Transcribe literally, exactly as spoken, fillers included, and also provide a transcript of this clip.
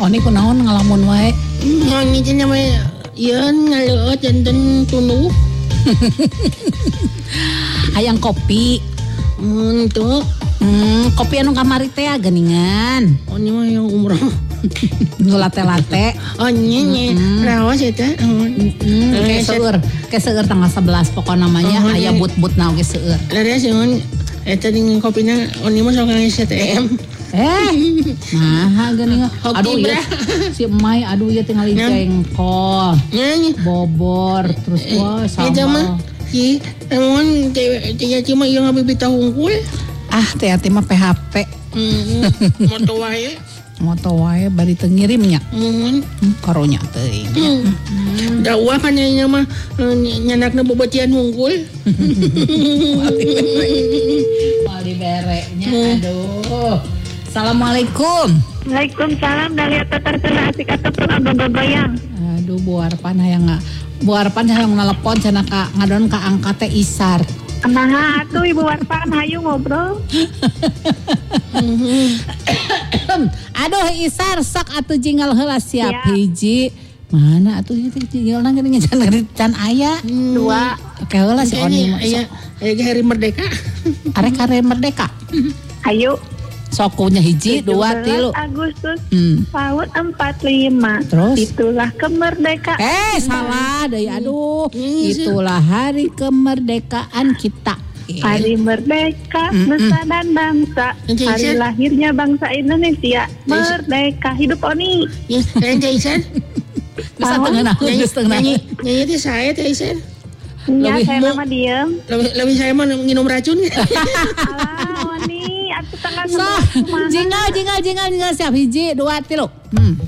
Oni kunaon ngalamun wae. Oni teh namanya yeun ngaleut janten tunu. Hayang kopi. Hmm, tuh. Hmm, kopi anu kamari teh geuningan. Oni mah yang umroh. Nu latte-latte. Oh nye, rawas eta. Heeh, kayak seueur, kayak seueur tanggal sebelas pokok namanya aya but-butna oge seueur. Laras yang eta dengan kopina oni mah sok ngisi T M. Eh, nah geuningan. Aduh ya, si Emai aduh ya tinggal jengkol. Nyanyi. Bobor terus wah sambal. Si, emang teh cuma ieu ngabibitah hungkul. Ah, teh teh mah P H P. Heeh. Moto wae. Moto wae bari teu ngirimnya. Mun karonya teuing. Dakwah kan nya mah nyanakna bobatian hungkul. Wali berenya aduh. Assalamualaikum. Waalaikumsalam dari atas terkena asik atau pernah gogoyang. Aduh Bu Arpan hayang nga Bu Arpan hayang nelepon cenah ka ngadon ka angka teh Isar. Nah, atuh Ibu Warpan hayu ngobrol. Aduh Isar sok atuh jingal heula siap ya. Hiji. Mana atuh ieu jingalna geuning can can aya. Dua. Oke heula si Oni mah. Aya aya hari merdeka. Arek hari merdeka. Ayo. Sokunya hiji, dua, tilu. Agustus hmm. tahun empat puluh lima. Terus? Itulah kemerdekaan. Eh, salah deui aduh. Itulah hari kemerdekaan kita. Hari merdeka, nusa dan bangsa. Hari lahirnya bangsa Indonesia. Merdeka, hidup Oni. Ya, Teh Isan. Bisa tengah nahu, bisa tengah. Nyanyi teh saya Teh Isan. Iya, saya nama diem. Lebih saya mah minum racun. Alah, Oni. So, jingal, jingal, jingal, jingal siap hiji, dua, tilu. Hmm.